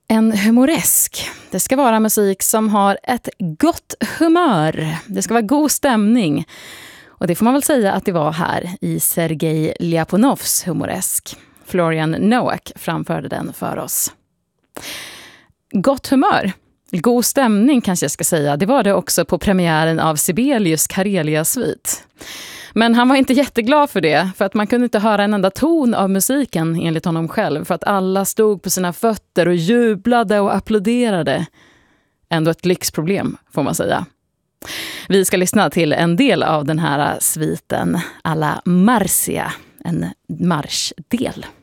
En humoresk. Det ska vara musik som har ett gott humör. Det ska vara god stämning. Och det får man väl säga att det var här i Sergej Ljapunovs humoresk. Florian Noack framförde den för oss. Gott humör. God stämning kanske jag ska säga. Det var det också på premiären av Sibelius Karelia-svit. Men han var inte jätteglad för det, för att man kunde inte höra en enda ton av musiken enligt honom själv, för att alla stod på sina fötter och jublade och applåderade. Ändå ett lyxproblem, får man säga. Vi ska lyssna till en del av den här sviten, alla Marcia, en marschdel.